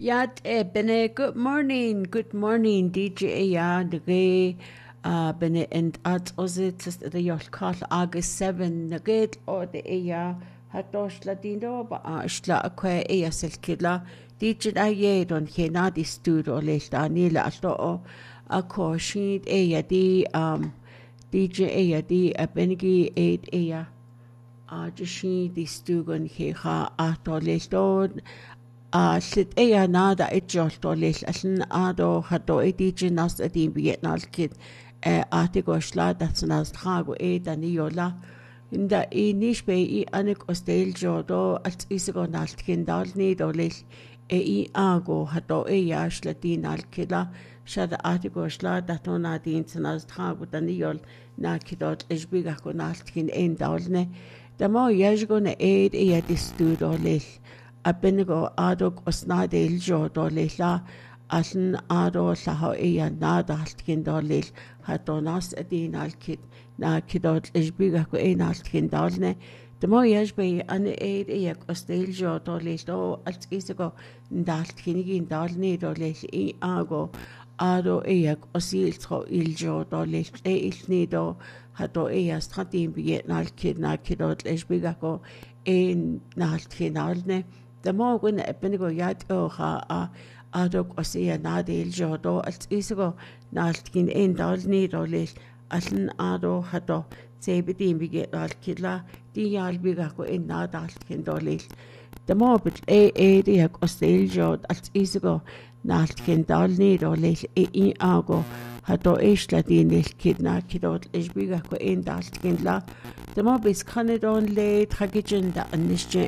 Yat bene good morning DJ ya de bene and at ozit the yolkal August 7 naged or the ya hatosh ladino ba ashla akwe ya selkila DJ aye don hena di studio le danila ato ako shid ya di DJ ya di benegi 8 ya just di stugon heha ato le don Slit nada itjoltolis allan ado hado ediginas adin bietnal kid artigosla datsanas trago daniola inda nish be anik ostel jodo als isagonalt kindal nidolis ago hado yashlatinal kida shada artigosla datona dinsanas trago daniol na kidot isbiga konalt kin endalne damo yajgona distudolis Abenigo adog osnadel jodolila allan ado laho nada haltkindolil hatonas adinal kid na kidot isbiga ko haltkindolne the mo yajbe an ostel jodolil do als isago ndaltkinigin dalne dolil ago ado osiltro il jodolil ilnido hato stratin bietnal kid na kidot isbiga ko naltkinalne The more when a benigo yat adog osia nadil jodo als isago naltkin dal nidolil allan ado hato sebedin biget alkilla di yalbiga ko nadaltkin dolil the more but diag ostil jod als isago naltkin dal nidolil ago hato isladinil kidna kidot isbiga ko daltkin la the more bis kanedon le tragicin da anisje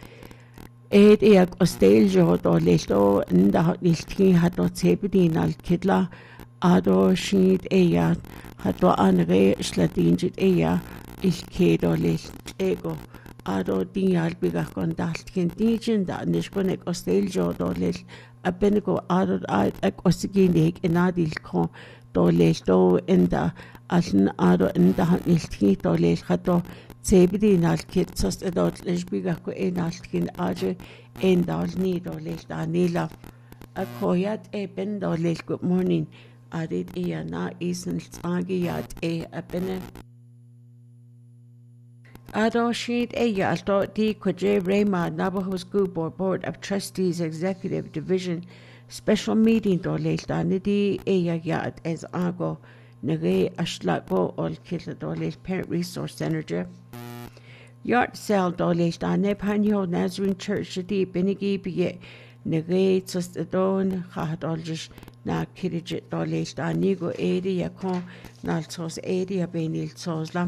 ostel jodo lesto nda iltki hato sebedin al kidla ado shid hato anre sladinjit ilkedo ego ado dial biga kondaltkin dijin da nishkonek ostel jodo lel abenigo ado osiginik enadil ko do lesto enda aln ado enda iltki do lel hato Sebedin al kid sos edot lesbiga ko alkin aje dal nido les danila a koyat bendo les good morning adit na isen tsagiat a bene Ado sheet alto di koje Rema Navajo School Board of Trustees Executive Division special meeting do les danidi yat as ago nage ashlako ol kid do les Parent Resource Center Yard cell dolesh da Nepanyo Nazarene Church di benigi biye nege tostadon khadoljish na kirije dolesh da nigo yakon nalsos benil soslam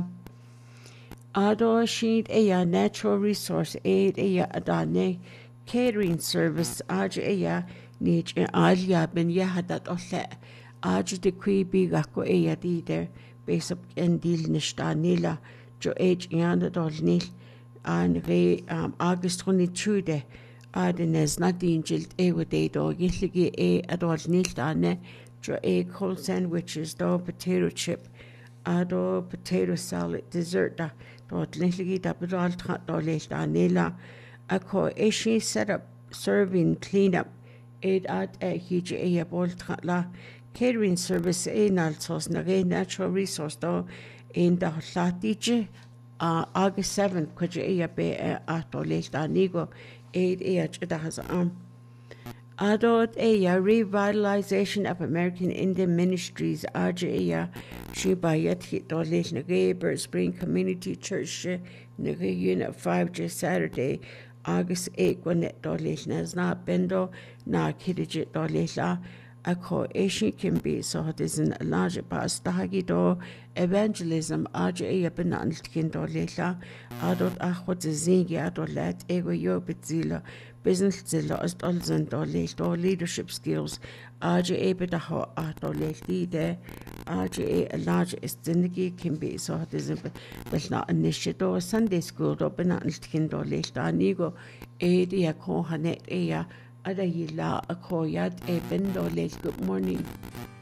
ado sheet natural resource adane catering service nich alya ben yahadat olle de kui biga ko di der base up endil nishtanila jo yana dolnil an August 22 adenes nadin jilt wade do yilligi adolnil dane jo cold sandwiches do potato chip ado potato salad dessert da dolniligi da bedal dolesh danela ako she set up serving cleanup at hije bol la catering service nalsos nage natural resource do in the Latije August 7th, kuja be atolil danigo has Adot revitalization of American Indian Ministries aja shibayat hitolil nage Spring Community Church nage Unit 5 Saturday August 8 gwanet dolil na bendo na kidijit dolila Ako can be so it is a large past Hagido evangelism aja benantkin dolela adot achot zingi adolet ego yobitzilla business zilla as dolzen dolel leadership skills aja bedaho adolel aja a large estinigi can be so it is but not initiative Sunday school do benantkin dolel danigo dia ko hanet Adayila akoyat bendo good morning.